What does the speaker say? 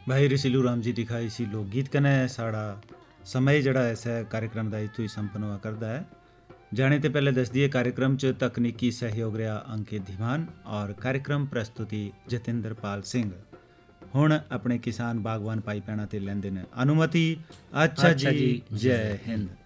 भाई रिसिलू राम जी दिखाई सी लोकगीत कने साड़ा समय जड़ा ऐसा कार्यक्रम का इतों ही संपन्न हुआ करता है। जाने ते पहले दस दिए कार्यक्रम च तकनीकी सहयोग रहा अंकित धीमान और कार्यक्रम प्रस्तुति जतिंदर पाल सिंह। हुण अपने किसान बागवान भाई भैणां ते लैंदे ने अनुमति। अच्छा जी, जय हिंद।